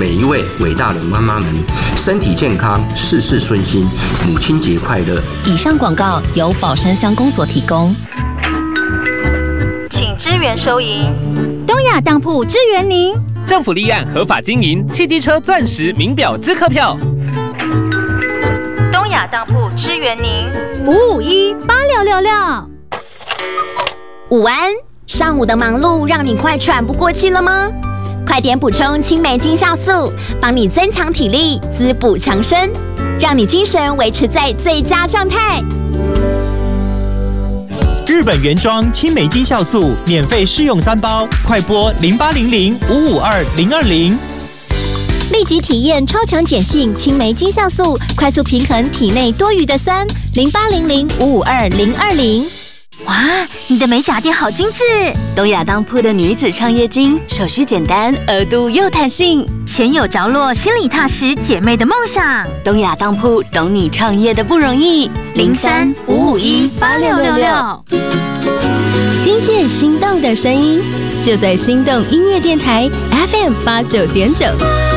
每一位伟大的妈妈们身体健康，事事顺心，母亲节快乐。 以上广告由宝山乡公所提供， 请支援收银。东亚当铺支援您。 政府立案合法经营汽机车钻石名表支客票。 东亚当铺支援您5518666。 午安，上午的忙碌让你快喘不过气了吗？快点补充青梅精酵素，帮你增强体力，滋补强身，让你精神维持在最佳状态。 日本原装青梅精酵素免费试用3包，快拨0800552020， 立即体验超强碱性青梅精酵素，快速平衡体内多余的酸。0800552020。 哇，你的美甲店好精致！ 东亚当铺的女子创业金，手续简单，额度又弹性， 钱有着落，心里踏实，姐妹的梦想。 东亚当铺懂你创业的不容易。 03-551-8666。 听见心动的声音，就在心动音乐电台 FM89.9。